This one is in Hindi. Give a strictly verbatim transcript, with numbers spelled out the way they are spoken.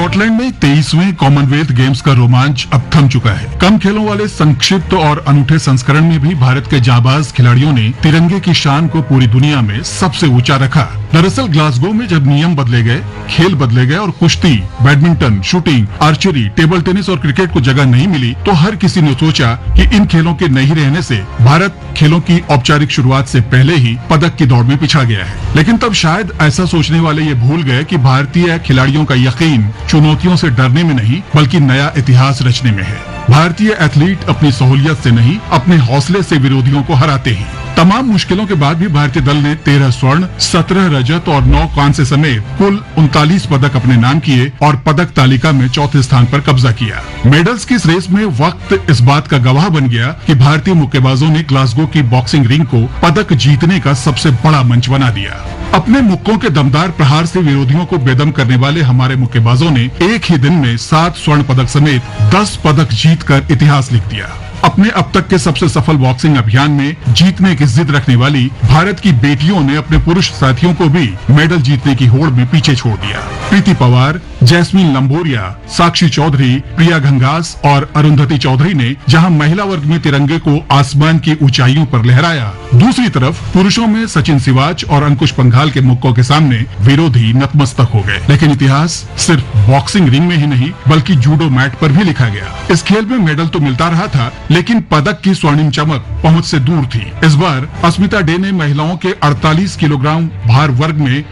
स्कॉटलैंड में तेईसवें कॉमनवेल्थ गेम्स का रोमांच अब थम चुका है। कम खेलों वाले संक्षिप्त और अनूठे संस्करण में भी भारत के जाबाज खिलाड़ियों ने तिरंगे की शान को पूरी दुनिया में सबसे ऊंचा रखा। दरअसल ग्लासगो में जब नियम बदले गए, खेल बदले गए और कुश्ती, badminton, shooting, archery, table tennis और क्रिकेट को जगह नहीं मिली, तो हर किसी ने सोचा कि इन खेलों के नहीं रहने से भारत खेलों की औपचारिक शुरुआत से पहले ही पदक की दौड़ में पिछड़ गया है। लेकिन तब शायद ऐसा सोचने वाले ये भूल गए कि भारतीय खिलाड़ियों का यकीन चुनौतियों से डरने में नहीं, बल्कि नया इतिहास रचने में है। भारतीय एथलीट अपनी सहूलियत से नहीं, अपने हौसले से विरोधियों को हराते हैं। तमाम मुश्किलों के बाद भी भारतीय दल ने तेरह स्वर्ण, सत्रह रजत और नौ कांस्य समेत कुल उनतालीस पदक अपने नाम किए और पदक तालिका में चौथे स्थान पर कब्जा किया। मेडल्स की इस रेस में वक्त इस बात का गवाह बन गया कि भारतीय मुक्केबाजों ने ग्लासगो की बॉक्सिंग रिंग को पदक जीतने का सबसे बड़ा मंच बना दिया। अपने मुक्कों के दमदार प्रहार से विरोधियों को बेदम करने वाले हमारे मुक्केबाजों ने एक ही दिन में सात स्वर्ण पदक समेत दस पदक जीतकर इतिहास लिख दिया। अपने अब तक के सबसे सफल बॉक्सिंग अभियान में जीतने की जिद रखने वाली भारत की बेटियों ने अपने पुरुष साथियों को भी मेडल जीतने की होड़ में पीछे छोड़ दिया। प्रीति पवार, जैस्मीन लंबोरिया, साक्षी चौधरी, प्रिया घंगास और अरुंधति चौधरी ने जहां महिला वर्ग में तिरंगे को आसमान की ऊंचाइयों पर लहराया, दूसरी तरफ पुरुषों में सचिन सिवाच और अंकुश पंघाल के मुक्कों के सामने विरोधी नतमस्तक हो गए। लेकिन इतिहास सिर्फ बॉक्सिंग रिंग में ही नहीं, बल्कि जूडो मैट पर भी लिखा गया। इस खेल में मेडल तो मिलता रहा था, लेकिन पदक की स्वर्णिम चमक पहुंच से दूर थी। इस बार अस्मिता डे ने महिलाओं के अड़तालीस किलोग्राम भार वर्ग में